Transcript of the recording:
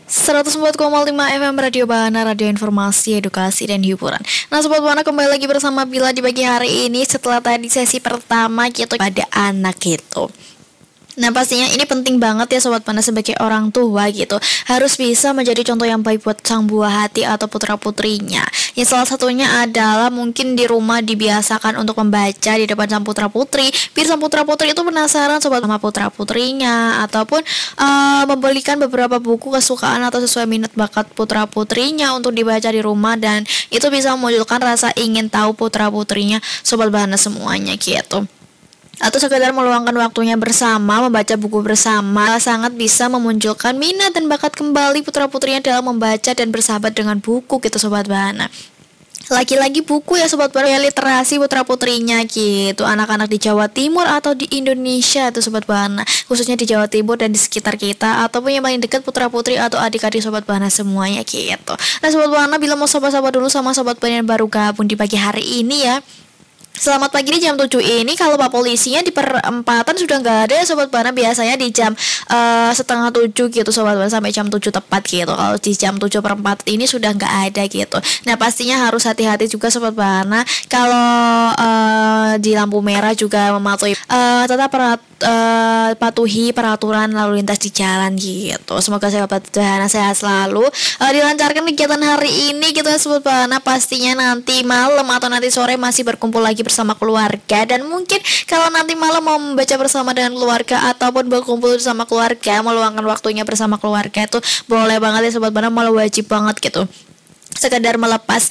104,5 FM Radio Bahana, radio informasi, edukasi, dan hiburan. Nah Sobat Bahana, kembali lagi bersama Bila di pagi hari ini. Setelah tadi sesi pertama gitu pada anak gitu. Nah pastinya ini penting banget ya Sobat Bahana, sebagai orang tua gitu harus bisa menjadi contoh yang baik buat sang buah hati atau putra putrinya. Ya salah satunya adalah mungkin di rumah dibiasakan untuk membaca di depan sang putra putri, biar sang putra putri itu penasaran Sobat sama putra putrinya, ataupun membelikan beberapa buku kesukaan atau sesuai minat bakat putra putrinya untuk dibaca di rumah, dan itu bisa memunculkan rasa ingin tahu putra putrinya Sobat Bahana semuanya gitu. Atau sekedar meluangkan waktunya bersama, membaca buku bersama, sangat bisa memunculkan minat dan bakat kembali putra-putrinya dalam membaca dan bersahabat dengan buku gitu Sobat Bahana. Lagi-lagi buku ya Sobat Bahana, literasi putra-putrinya gitu, anak-anak di Jawa Timur atau di Indonesia tuh Sobat Bahana, khususnya di Jawa Timur dan di sekitar kita, ataupun yang paling dekat putra-putri atau adik-adik Sobat Bahana semuanya gitu. Nah Sobat Bahana, bila mau sapa-sapa dulu sama Sobat Bahana yang baru gabung di pagi hari ini ya, selamat pagi di jam 7 ini. Kalau Pak Polisinya di perempatan sudah nggak ada ya Sobat Bahana, biasanya di jam setengah 7 gitu Sobat Bahana, sampai jam 7 tepat gitu. Kalau di jam 7:04 ini sudah nggak ada gitu. Nah pastinya harus hati-hati juga Sobat Bahana, kalau di lampu merah juga mematuhi, tetap patuhi peraturan lalu lintas di jalan gitu. Semoga Sobat Bahana sehat selalu, dilancarkan kegiatan hari ini gitu Sobat Bahana. Pastinya nanti malam atau nanti sore masih berkumpul lagi bersama keluarga, dan mungkin kalau nanti malam mau membaca bersama dengan keluarga ataupun berkumpul bersama keluarga, meluangkan waktunya bersama keluarga, itu boleh banget ya Sobat Bahana, malah wajib banget gitu, sekedar melepas